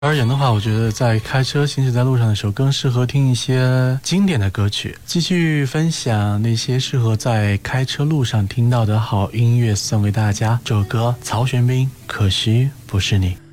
而言的话，我觉得在开车行驶在路上的时候，更适合听一些经典的歌曲。继续分享那些适合在开车路上听到的好音乐，送给大家。这首歌，曹玄彬，可惜不是你。